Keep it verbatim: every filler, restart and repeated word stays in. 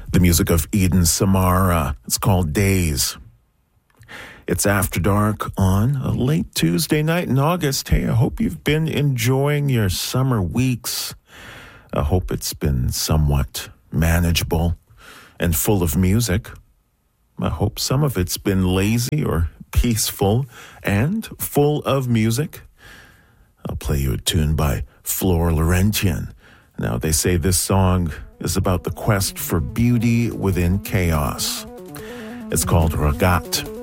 The music of Eden Samara. It's called Days. It's After Dark on a late Tuesday night in August. Hey, I hope you've been enjoying your summer weeks. I hope it's been somewhat manageable and full of music. I hope some of it's been lazy or peaceful and full of music. I'll play you a tune by Flor Laurentian. Now, they say this song is about the quest for beauty within chaos. It's called Ragat.